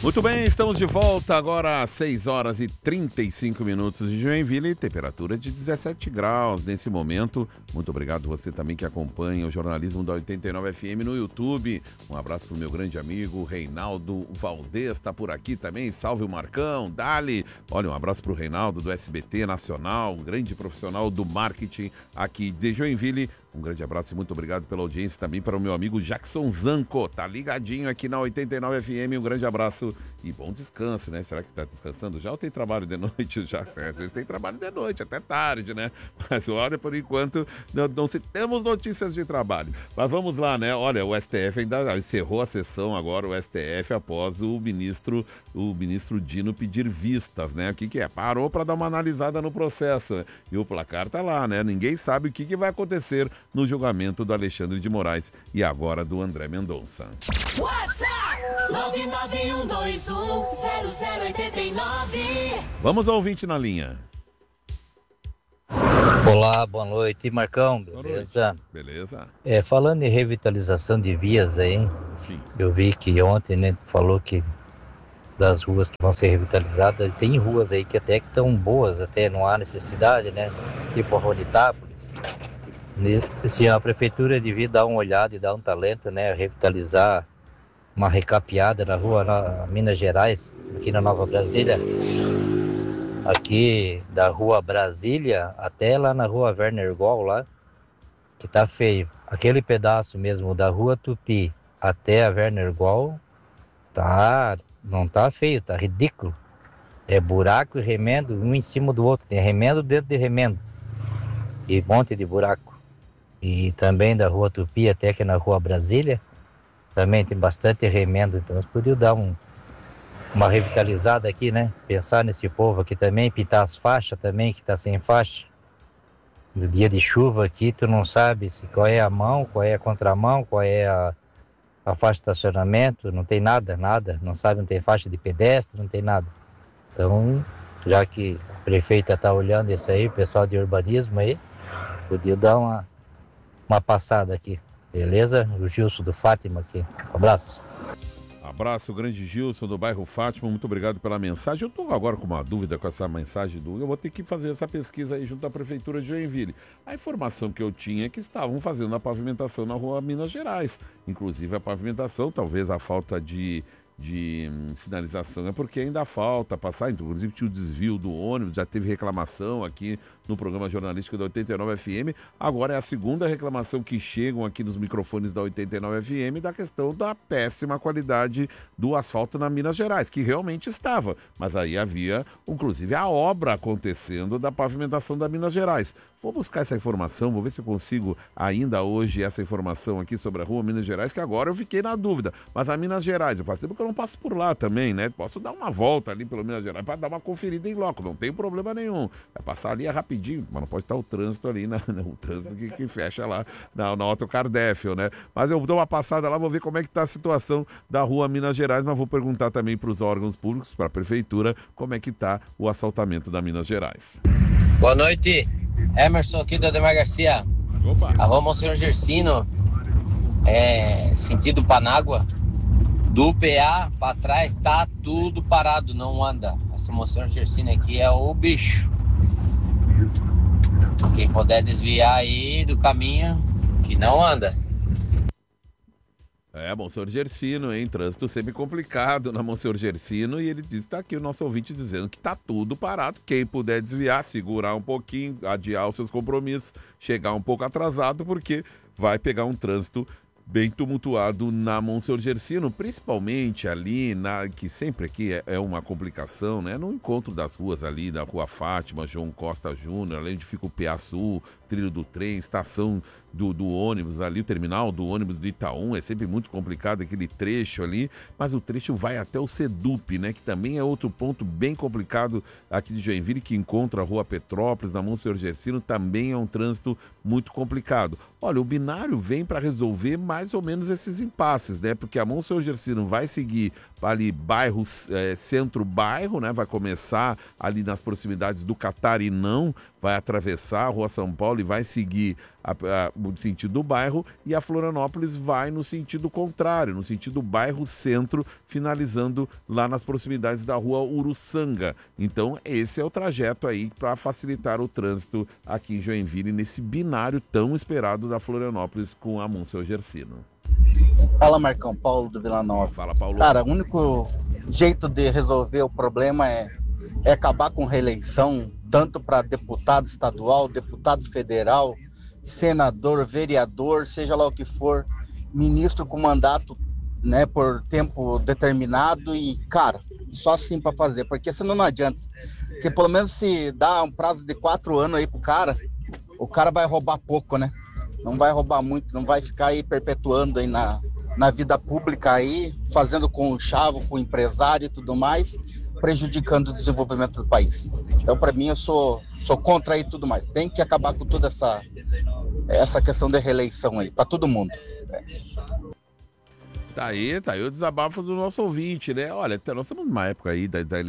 Muito bem, estamos de volta agora às 6 horas e 35 minutos de Joinville, temperatura de 17 graus nesse momento. Muito obrigado você também que acompanha o jornalismo da 89 FM no YouTube. Um abraço para o meu grande amigo Reinaldo Valdez, está por aqui também. Salve o Marcão, Dali. Olha, um abraço para o Reinaldo do SBT Nacional, um grande profissional do marketing aqui de Joinville. Um grande abraço e muito obrigado pela audiência também para o meu amigo Jackson Zanco. Tá ligadinho aqui na 89 FM. Um grande abraço e bom descanso, né? Será que tá descansando já ou tem trabalho de noite? Já, às vezes tem trabalho de noite, até tarde, né? Mas olha, por enquanto, não temos notícias de trabalho. Mas vamos lá, né? Olha, o STF ainda encerrou a sessão agora, o STF, após o ministro Dino pedir vistas, né? O que é? Parou para dar uma analisada no processo. Né? E o placar tá lá, né? Ninguém sabe o que vai acontecer no julgamento do Alexandre de Moraes e agora do André Mendonça. WhatsApp 991210089. Vamos ao ouvinte na linha. Olá, boa noite, Marcão, beleza? Beleza. Falando em revitalização de vias aí, Sim. Eu vi que ontem, né, falou que das ruas que vão ser revitalizadas, tem ruas aí que até que estão boas, até não há necessidade, né, tipo a Ronitápolis. Se a prefeitura devia dar uma olhada e dar um talento, né, revitalizar uma recapeada na rua Minas Gerais, aqui na Nova Brasília, aqui da rua Brasília até lá na rua Werner Gol lá, que tá feio. Aquele pedaço mesmo da rua Tupi até a Werner Gol, não tá feio, tá ridículo. É buraco e remendo, um em cima do outro, tem remendo dentro de remendo, e um monte de buraco. E também da rua Tupi até que na rua Brasília, também tem bastante remendo, então nós podíamos dar uma revitalizada aqui, né? Pensar nesse povo aqui também, pintar as faixas também, que tá sem faixa. No dia de chuva aqui, tu não sabe qual é a mão, qual é a contramão, qual é a faixa de estacionamento, não tem nada, não sabe, não tem faixa de pedestre, não tem nada. Então, já que a prefeita tá olhando isso aí, o pessoal de urbanismo aí, podia dar uma passada aqui, beleza? O Gilson do Fátima aqui, um abraço. Abraço, grande Gilson do bairro Fátima, muito obrigado pela mensagem. Eu estou agora com uma dúvida com essa mensagem eu vou ter que fazer essa pesquisa aí junto à Prefeitura de Joinville. A informação que eu tinha é que estavam fazendo a pavimentação na rua Minas Gerais, inclusive a pavimentação, talvez a falta de sinalização é porque ainda falta passar, inclusive tinha o desvio do ônibus, já teve reclamação aqui no programa jornalístico da 89 FM, agora é a segunda reclamação que chegam aqui nos microfones da 89 FM da questão da péssima qualidade do asfalto na Minas Gerais, que realmente estava, mas aí havia, inclusive, a obra acontecendo da pavimentação da Minas Gerais. Vou buscar essa informação, vou ver se eu consigo ainda hoje essa informação aqui sobre a rua Minas Gerais, que agora eu fiquei na dúvida, mas a Minas Gerais, eu faço tempo que eu não passo por lá também, né? Posso dar uma volta ali pelo Minas Gerais para dar uma conferida em loco, não tem problema nenhum. É passar ali rapidinho, mas não pode estar o trânsito ali, o trânsito que fecha lá na Otto Cardéfio, né? Mas eu dou uma passada lá, vou ver como é que está a situação da rua Minas Gerais, mas vou perguntar também para os órgãos públicos, para a prefeitura, como é que está o asfaltamento da Minas Gerais. Boa noite, Emerson aqui do Ademar Garcia. Opa. A rua Monsenhor Gersino, sentido Panágua, do PA para trás tá tudo parado, não anda. Essa Monsenhor Gersino aqui é o bicho. Quem puder desviar aí do caminho, que não anda. Monsenhor Gersino, hein? Trânsito sempre complicado na Monsenhor Gersino, e ele diz, tá aqui o nosso ouvinte dizendo que tá tudo parado, quem puder desviar, segurar um pouquinho, adiar os seus compromissos, chegar um pouco atrasado, porque vai pegar um trânsito bem tumultuado na Monsenhor Gersino, principalmente ali, que sempre aqui é uma complicação, né? No encontro das ruas ali, da Rua Fátima, João Costa Júnior, além de fica o PA Sul, trilho do trem, estação do ônibus ali, o terminal do ônibus do Itaú, é sempre muito complicado aquele trecho ali, mas o trecho vai até o Sedup, né? Que também é outro ponto bem complicado aqui de Joinville, que encontra a Rua Petrópolis, na Monsenhor Gersino, também é um trânsito muito complicado. Olha, o binário vem para resolver mais ou menos esses impasses, né? Porque a Monsenhor Gersino vai seguir ali centro-bairro, né? Vai começar ali nas proximidades do Catarinão, vai atravessar a Rua São Paulo e vai seguir o sentido do bairro, e a Florianópolis vai no sentido contrário, no sentido bairro centro, finalizando lá nas proximidades da Rua Uruçanga. Então, esse é o trajeto aí para facilitar o trânsito aqui em Joinville, nesse binário tão esperado da Florianópolis com a Monsenhor Gersino. Fala, Marcão, Paulo do Vila Nova. Fala, Paulo. Cara, o único jeito de resolver o problema é acabar com reeleição, tanto para deputado estadual, deputado federal, senador, vereador, seja lá o que for, ministro com mandato, né, por tempo determinado, e, cara, só assim para fazer, porque senão não adianta. Porque pelo menos se dá um prazo de 4 anos aí pro cara, o cara vai roubar pouco, né? Não vai roubar muito, não vai ficar aí perpetuando aí na vida pública aí, fazendo conchavo com o empresário e tudo mais, prejudicando o desenvolvimento do país. Então, para mim, eu sou contra aí tudo mais. Tem que acabar com toda essa questão de reeleição aí, para todo mundo. Tá aí o desabafo do nosso ouvinte, né? Olha, nós estamos numa época aí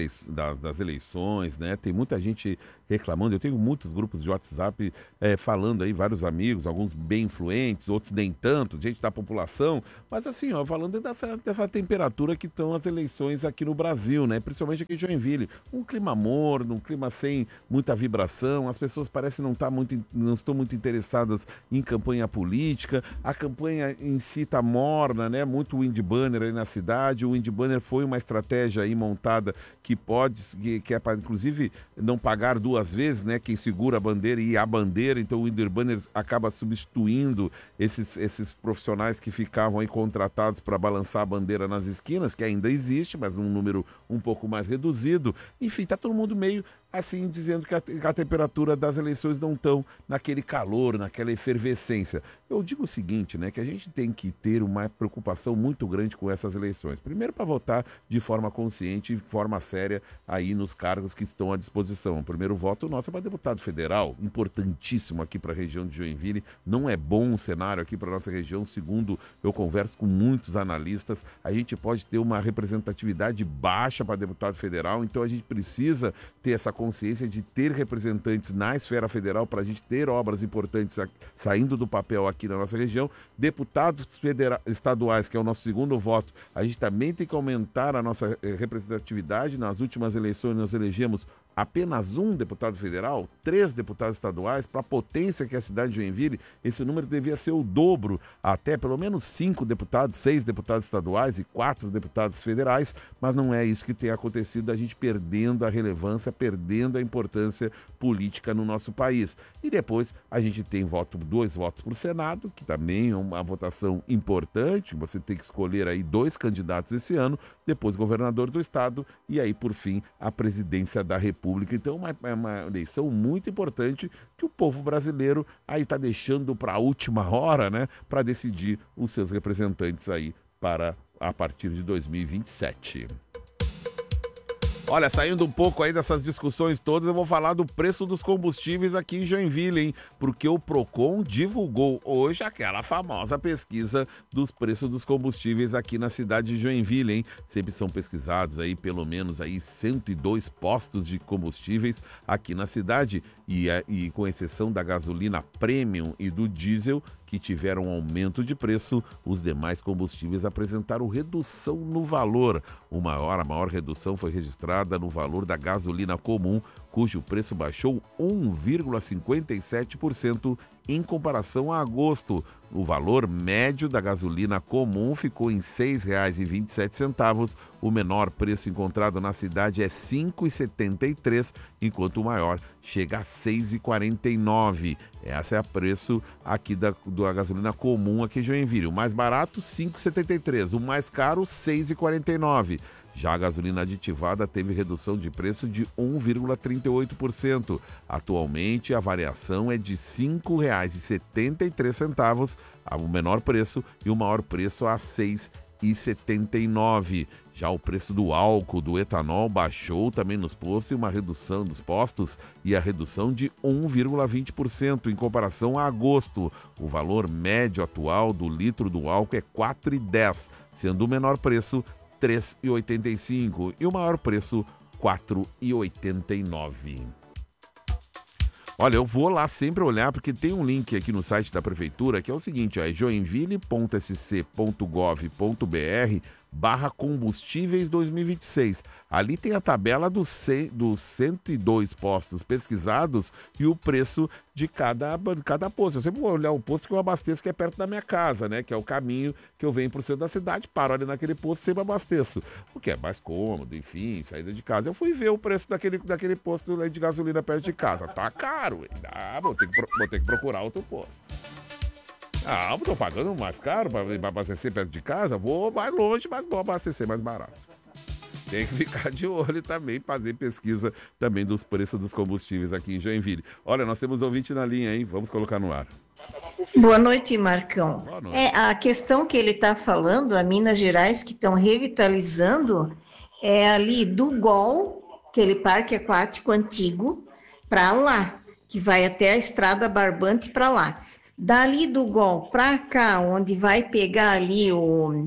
das eleições, né? Tem muita gente reclamando. Eu tenho muitos grupos de WhatsApp falando aí, vários amigos, alguns bem influentes, outros nem tanto, gente da população. Mas assim, ó, falando dessa temperatura que estão as eleições aqui no Brasil, né? Principalmente aqui em Joinville. Um clima morno, um clima sem muita vibração. As pessoas parecem não estão muito interessadas em campanha política. A campanha em si tá morna, né? Muito wind banner aí na cidade. O wind banner foi uma estratégia aí montada que é para, inclusive, não pagar 2 vezes, né? Quem segura a bandeira e a bandeira. Então o wind banner acaba substituindo esses profissionais que ficavam aí contratados para balançar a bandeira nas esquinas, que ainda existe, mas num número um pouco mais reduzido. Enfim, tá todo mundo meio assim, dizendo que a temperatura das eleições não estão naquele calor, naquela efervescência. Eu digo o seguinte, né, que a gente tem que ter uma preocupação muito grande com essas eleições. Primeiro, para votar de forma consciente e de forma séria aí nos cargos que estão à disposição. O primeiro voto nosso é para deputado federal, importantíssimo aqui para a região de Joinville. Não é bom o cenário aqui para a nossa região, segundo eu converso com muitos analistas. A gente pode ter uma representatividade baixa para deputado federal, então a gente precisa ter essa consciência de ter representantes na esfera federal para a gente ter obras importantes saindo do papel aqui na nossa região. Deputados estaduais, que é o nosso segundo voto, a gente também tem que aumentar a nossa representatividade. Nas últimas eleições nós elegemos apenas um deputado federal, 3 deputados estaduais. Para a potência que é a cidade de Joinville, esse número devia ser o dobro, até pelo menos 5 deputados, 6 deputados estaduais e 4 deputados federais, mas não é isso que tem acontecido, a gente perdendo a relevância, perdendo a importância política no nosso país. E depois a gente tem 2 votos para o Senado, que também é uma votação importante, você tem que escolher aí 2 candidatos esse ano, depois governador do estado e aí, por fim, a presidência da República. Então é uma eleição muito importante que o povo brasileiro aí está deixando para a última hora, né, para decidir os seus representantes aí para a partir de 2027. Olha, saindo um pouco aí dessas discussões todas, eu vou falar do preço dos combustíveis aqui em Joinville, hein? Porque o Procon divulgou hoje aquela famosa pesquisa dos preços dos combustíveis aqui na cidade de Joinville, hein? Sempre são pesquisados aí pelo menos aí 102 postos de combustíveis aqui na cidade e com exceção da gasolina premium e do diesel, que tiveram aumento de preço, os demais combustíveis apresentaram redução no valor. A maior redução foi registrada no valor da gasolina comum, cujo preço baixou 1,57% em comparação a agosto. O valor médio da gasolina comum ficou em R$ 6,27. O menor preço encontrado na cidade é R$ 5,73, enquanto o maior chega a R$ 6,49. Esse é o preço aqui da gasolina comum aqui em Joinville. O mais barato, R$ 5,73. O mais caro, R$ 6,49. Já a gasolina aditivada teve redução de preço de 1,38%. Atualmente, a variação é de R$ 5,73, o menor preço, e o maior preço a R$ 6,79. Já o preço do álcool, do etanol, baixou também nos postos, e uma redução dos postos e a redução de 1,20% em comparação a agosto. O valor médio atual do litro do álcool é R$ 4,10, sendo o menor preço R$ 3,85 e o maior preço R$ 4,89. Olha, eu vou lá sempre olhar, porque tem um link aqui no site da prefeitura, que é o seguinte, ó, é joinville.sc.gov.br/combustíveis 2026. Ali tem a tabela dos 102 postos pesquisados e o preço de cada posto. Eu sempre vou olhar o posto que eu abasteço, que é perto da minha casa, né? Que é o caminho que eu venho pro centro da cidade, paro ali naquele posto e sempre abasteço. O que é mais cômodo, enfim, saída de casa. Eu fui ver o preço daquele posto de gasolina perto de casa. Tá caro, hein? Vou ter que procurar outro posto. Ah, tô pagando mais caro para abastecer perto de casa? Vou mais longe, mas vou abastecer mais barato. Tem que ficar de olho também, fazer pesquisa também dos preços dos combustíveis aqui em Joinville. Olha, nós temos ouvinte na linha, hein? Vamos colocar no ar. Boa noite, Marcão. Boa noite. A questão que ele está falando, a Minas Gerais, que estão revitalizando, é ali do GOL, aquele parque aquático antigo, para lá, que vai até a Estrada Barbante para lá. Dali do GOL para cá, onde vai pegar ali o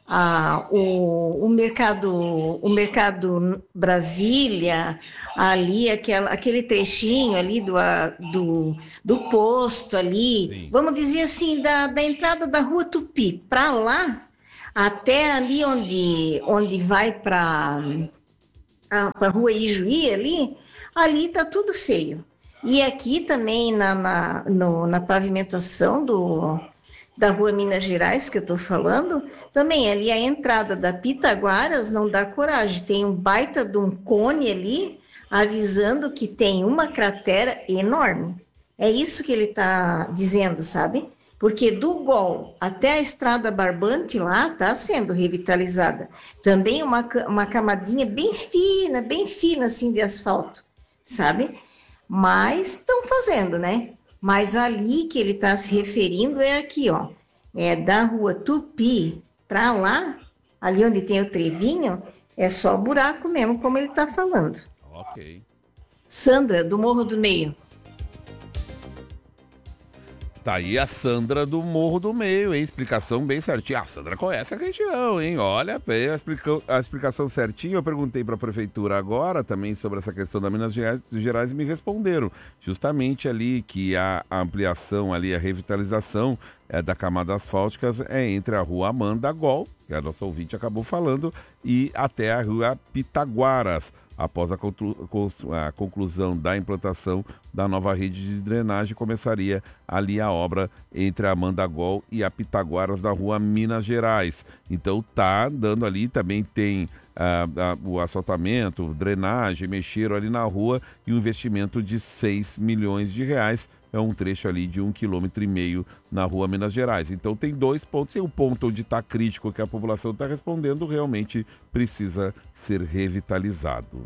mercado Brasília, ali aquele trechinho ali do posto ali, Sim. vamos dizer assim, da entrada da Rua Tupi, para lá, até ali onde vai para a Rua Ijuí ali tá tudo feio. E aqui também na pavimentação da Rua Minas Gerais, que eu estou falando, também ali a entrada da Pitaguaras não dá coragem. Tem um baita de um cone ali, avisando que tem uma cratera enorme. É isso que ele está dizendo, sabe? Porque do GOL até a Estrada Barbante lá está sendo revitalizada. Também uma camadinha bem fina assim de asfalto, sabe? Mas estão fazendo, né? Mas ali que ele está se referindo é aqui, ó. É da Rua Tupi para lá, ali onde tem o trevinho, é só buraco mesmo, como ele está falando. Ok. Sandra, do Morro do Meio. Tá aí a Sandra do Morro do Meio, hein? Explicação bem certinha. A Sandra conhece a região, hein? Olha, a explicação certinha. Eu perguntei para a prefeitura agora também sobre essa questão da Minas Gerais e me responderam. Justamente ali que a ampliação ali, a revitalização da camada asfáltica é entre a Rua Amanda Gol, que a nossa ouvinte acabou falando, e até a Rua Pitaguaras, após a conclusão da implantação da nova rede de drenagem, começaria ali a obra entre a Amandagol e a Pitaguaras da Rua Minas Gerais. Então tá dando ali, também tem o asfaltamento, drenagem, mexeram ali na rua e um investimento de 6 milhões de reais. É um trecho ali de 1,5 km na Rua Minas Gerais. Então tem 2 pontos, e o ponto onde está crítico, que a população está respondendo, realmente precisa ser revitalizado.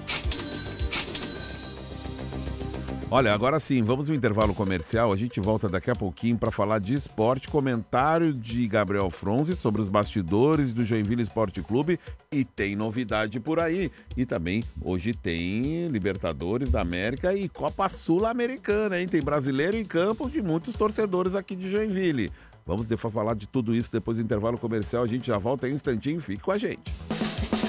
Olha, agora sim, vamos no intervalo comercial. A gente volta daqui a pouquinho para falar de esporte. Comentário de Gabriel Fronzi sobre os bastidores do Joinville Esporte Clube. E tem novidade por aí. E também hoje tem Libertadores da América e Copa Sul-Americana, hein? Tem brasileiro em campo de muitos torcedores aqui de Joinville. Vamos falar de tudo isso depois do intervalo comercial. A gente já volta em um instantinho. Fique com a gente.